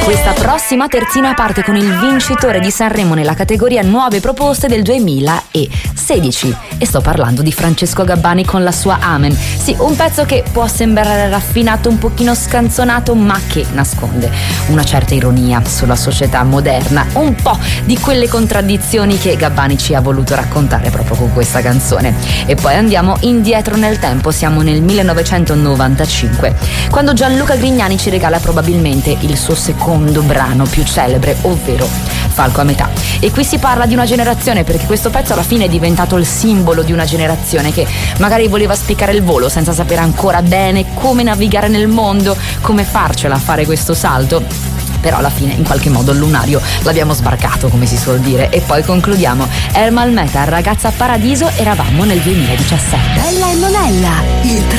Questa prossima terzina parte con il vincitore di Sanremo nella categoria Nuove Proposte del 2016 e sto parlando di Francesco Gabbani con la sua Amen. Sì, un pezzo che può sembrare raffinato, un pochino scanzonato, ma che nasconde una certa ironia sulla società moderna, un po' di quelle contraddizioni che Gabbani ci ha voluto raccontare proprio con questa canzone. E poi andiamo indietro nel tempo, siamo nel 1995, quando Gianluca Grignani ci regala probabilmente il suo secondo brano più celebre, ovvero Falco a metà. E qui si parla di una generazione, perché questo pezzo alla fine è diventato il simbolo di una generazione che magari voleva spiccare il volo senza sapere ancora bene come navigare nel mondo, come farcela a fare questo salto. Però alla fine in qualche modo il lunario l'abbiamo sbarcato, come si suol dire. E poi concludiamo. Ermal Meta, Ragazza Paradiso, eravamo nel 2017. Bella e Monella, il